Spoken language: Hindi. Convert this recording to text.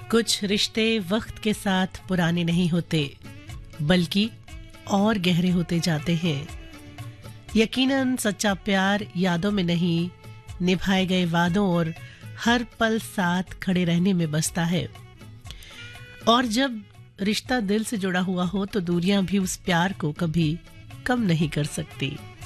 कुछ रिश्ते वक्त के साथ पुराने नहीं होते बल्कि और गहरे होते जाते हैं। यकीनन सच्चा प्यार यादों में नहीं, निभाए गए वादों और हर पल साथ खड़े रहने में बसता है। और जब रिश्ता दिल से जुड़ा हुआ हो तो दूरियां भी उस प्यार को कभी कम नहीं कर सकती।